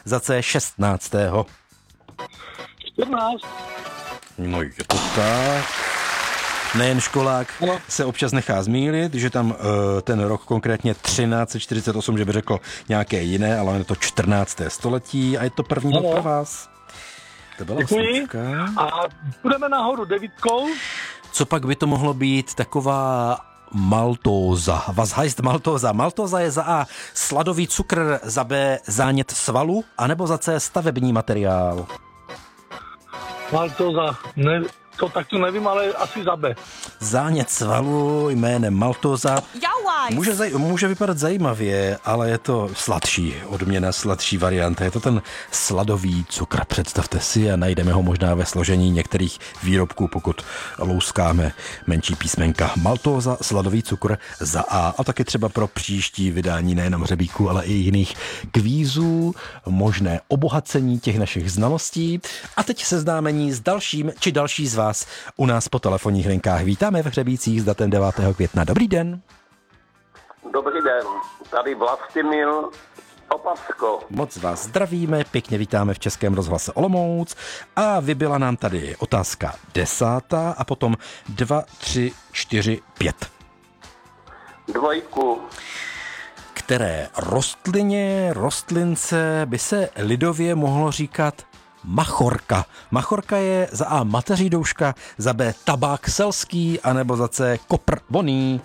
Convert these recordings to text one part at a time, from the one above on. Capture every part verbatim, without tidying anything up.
za C šestnáctého čtrnáct. No je to tak. Nejen školák no. se občas nechá zmýlit, že tam uh, ten rok konkrétně třináct set čtyřicet osm, že by řekl nějaké jiné, ale je to čtrnácté století a je to první no. pro vás. To byla Děkuji. A půjdeme nahoru devítkou. Co pak by to mohlo být taková maltóza? Was heißt maltóza? Maltóza je za A sladový cukr, za B zánět svalu, anebo za C stavební materiál? Maltóza, ne, to tak to nevím, ale asi za B. Zánět svalu jménem maltóza. Může, zaj- může vypadat zajímavě, ale je to sladší odměna, sladší varianta. Je to ten sladový cukr, představte si, a najdeme ho možná ve složení některých výrobků, pokud louskáme menší písmenka. Maltóza, sladový cukr za A. A taky třeba pro příští vydání nejenom hřebíků, ale i jiných kvízů, možné obohacení těch našich znalostí. A teď seznámení s dalším či další z vás u nás po telefonních linkách. Vítáme v hřebících s datem devátého května. Dobrý den. Dobrý den, tady Vlastimil Opavsko. Moc vás zdravíme, pěkně vítáme v Českém rozhlase Olomouc a vybyla nám tady otázka desátá a potom dva, tři, čtyři, pět. Dvojku. Které rostlině, rostlince by se lidově mohlo říkat machorka. Machorka je za A mateří douška, za B tabák selský, anebo za C kopr voný.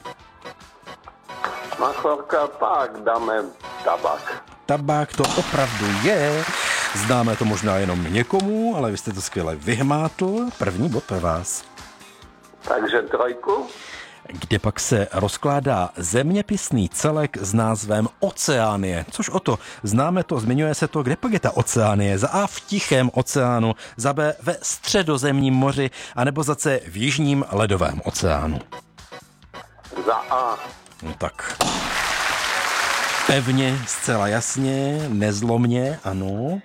Machorka, tak dáme tabák. Tabák to opravdu je. Známe to možná jenom někomu, ale vy jste to skvěle vyhmátl. První bod pro vás. Takže trojku. Kde pak se rozkládá zeměpisný celek s názvem Oceánie. Což o to, známe to, zmiňuje se to, kde pak je ta Oceánie? Za A v Tichém oceánu, za B ve Středozemním moři, anebo za C v Jižním ledovém oceánu. Za A. No tak. Pevně, zcela jasně, nezlomně, ano.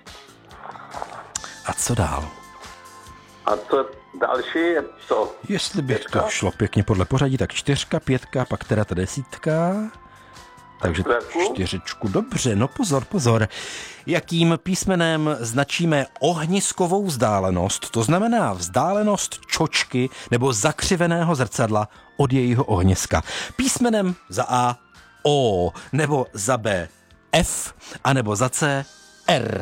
A co dál? A co další je co? Jestli bych pětka? To šlo pěkně podle pořadí, tak čtyřka, pětka, pak teda ta desítka. Takže Čtvrku? čtyřičku, dobře, no pozor, pozor. Jakým písmenem značíme ohniskovou vzdálenost, to znamená vzdálenost čočky nebo zakřiveného zrcadla od jejího ohniska. Písmenem za A O, nebo za B F, anebo za C R.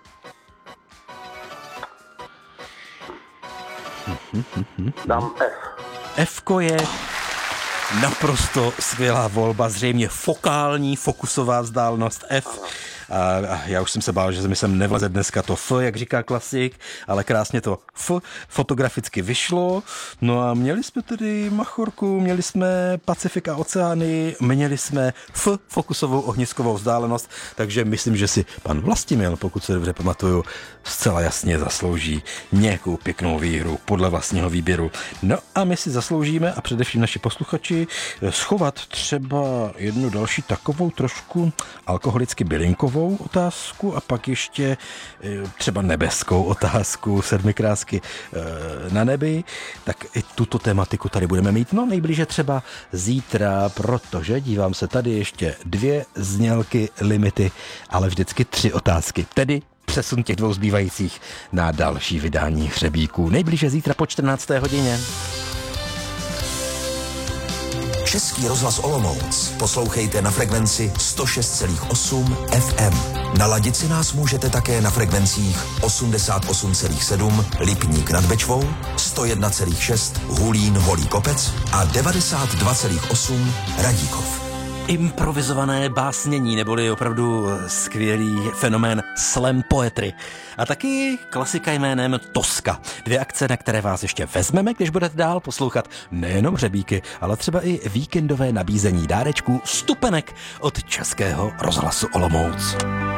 Dám F. F-ko je naprosto skvělá volba, zřejmě fokální, fokusová vzdálenost F. A, a já už jsem se bál, že mi sem nevleze dneska to F, jak říká klasik, ale krásně to F fotograficky vyšlo. No a měli jsme tedy Machorku, měli jsme Pacifik a oceány, měli jsme F fokusovou ohniskovou vzdálenost, takže myslím, že si pan Vlastimil, pokud se dobře pamatuju, zcela jasně zaslouží nějakou pěknou výhru podle vlastního výběru. No a my si zasloužíme, a především naši posluchači, schovat třeba jednu další takovou trošku alkoholicky bylinkovou otázku a pak ještě třeba nebeskou otázku sedmikrásky na nebi, tak i tuto tematiku tady budeme mít no nejblíže třeba zítra, protože dívám se tady ještě dvě znělky limity, ale vždycky tři otázky, tedy přesun těch dvou zbývajících na další vydání hřebíků. Nejblíže zítra po čtrnácté hodině. Český rozhlas Olomouc poslouchejte na frekvenci sto šest celá osm F M. Naladit si nás můžete také na frekvencích osmdesát osm celá sedm Lipník nad Bečvou, sto jedna celá šest Hulín Holý Kopec a devadesát dva celá osm Radíkov. Improvizované básnění, neboli opravdu skvělý fenomén slam poetry. A taky klasika jménem Toska. Dvě akce, na které vás ještě vezmeme, když budete dál poslouchat nejenom hřebíky, ale třeba i víkendové nabízení dárečků stupenek od Českého rozhlasu Olomouc.